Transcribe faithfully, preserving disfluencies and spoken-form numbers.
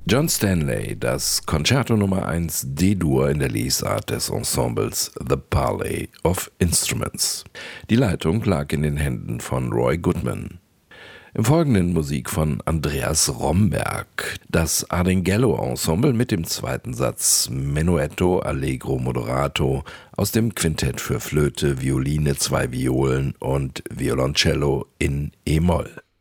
John Stanley, das Concerto Nummer eins D-Dur in der Lesart des Ensembles The Parley of Instruments. Die Leitung lag in den Händen von Roy Goodman. Im Folgenden Musik von Andreas Romberg, das Ardinghello Ensemble mit dem zweiten Satz Menuetto Allegro Moderato aus dem Quintett für Flöte, Violine, zwei Violen und Violoncello in E-Moll.